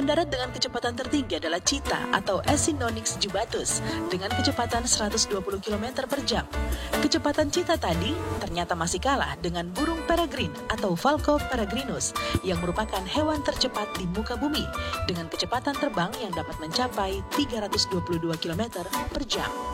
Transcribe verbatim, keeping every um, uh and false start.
Hewan darat dengan kecepatan tertinggi adalah cheetah atau Acinonyx jubatus dengan kecepatan seratus dua puluh kilometer per jam. Kecepatan cheetah tadi ternyata masih kalah dengan burung peregrine atau Falco peregrinus yang merupakan hewan tercepat di muka bumi dengan kecepatan terbang yang dapat mencapai tiga ratus dua puluh dua kilometer per jam.